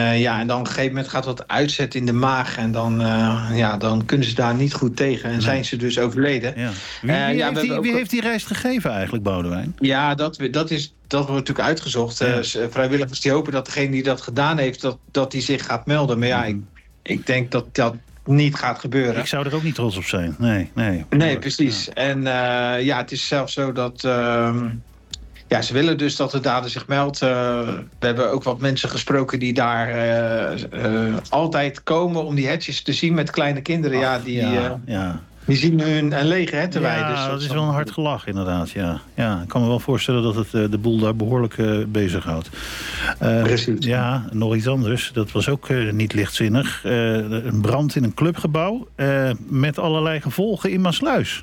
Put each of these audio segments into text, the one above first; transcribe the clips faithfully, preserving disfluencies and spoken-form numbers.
uh, ja, en dan op een gegeven moment gaat dat uitzetten in de maag. En dan, uh, ja, dan kunnen ze daar niet goed tegen. En nee. zijn ze dus overleden. Ja. Wie, wie, uh, ja, heeft die, ook... wie heeft die reis gegeven eigenlijk, Boudewijn? Ja, dat, dat, is, dat wordt natuurlijk uitgezocht. Ja. Uh, vrijwilligers die hopen dat degene die dat gedaan heeft, dat, dat die zich gaat melden. Maar ja, mm. ik, ik denk dat dat niet gaat gebeuren. Ik zou er ook niet trots op zijn. Nee, nee. Nee, precies. Ja. En uh, ja, het is zelfs zo dat... Uh, Ja, ze willen dus dat de dader zich meldt. Uh, we hebben ook wat mensen gesproken die daar uh, uh, altijd komen om die hetsjes te zien met kleine kinderen. Ach, ja, die, ja, uh, ja. die zien hun een lege hettenwei. Ja, dus dat, dat is wel een hard gelach inderdaad. Ja. Ja, ik kan me wel voorstellen dat het uh, de boel daar behoorlijk uh, bezighoudt. Uh, Precies. Ja, nog iets anders. Dat was ook uh, niet lichtzinnig. Uh, een brand in een clubgebouw uh, met allerlei gevolgen in Maassluis.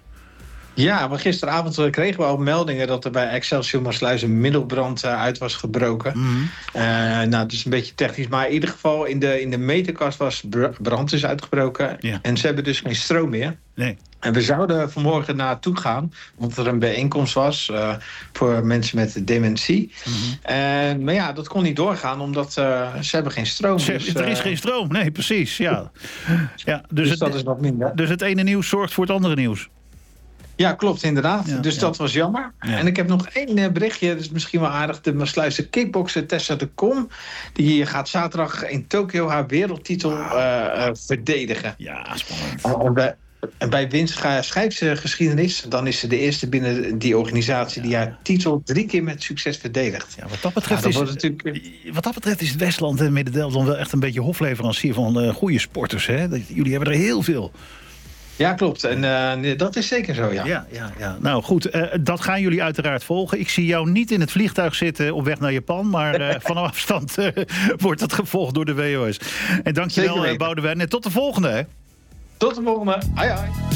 Ja, maar gisteravond kregen we al meldingen dat er bij Excelsior Maassluis een middelbrand uh, uit was gebroken. Mm-hmm. Uh, nou, het is een beetje technisch, maar in ieder geval in de, in de meterkast was brand dus uitgebroken. Ja. En ze hebben dus geen stroom meer. Nee. En we zouden vanmorgen naartoe gaan, omdat er een bijeenkomst was uh, voor mensen met dementie. Mm-hmm. Uh, maar ja, dat kon niet doorgaan, omdat uh, ze hebben geen stroom. Ze, dus, er is uh, geen stroom, nee, precies. Ja. Ja, dus dus het, dat is wat minder. Dus het ene nieuws zorgt voor het andere nieuws. Ja, klopt, inderdaad. Ja, dus ja. dat was jammer. Ja. En ik heb nog één berichtje, dat is misschien wel aardig. De Maassluisse kickbokser Tessa de Kom, die gaat zaterdag in Tokio haar wereldtitel uh, uh, verdedigen. Ja, spannend. En bij, en bij winst schrijft ze geschiedenis. Dan is ze de eerste binnen die organisatie ja. die haar titel drie keer met succes verdedigt. Ja, wat dat betreft, ja, is, natuurlijk... wat dat betreft is Westland en Midden-Delfland wel echt een beetje hofleverancier van uh, goede sporters. Hè? Jullie hebben er heel veel. Ja, klopt. En uh, dat is zeker zo, ja. Ja, ja, ja. Nou goed, uh, dat gaan jullie uiteraard volgen. Ik zie jou niet in het vliegtuig zitten op weg naar Japan, maar uh, van afstand uh, wordt dat gevolgd door de W O S. En dankjewel, uh, Boudewijn. En tot de volgende, hè. Tot de volgende. Hoi, hoi.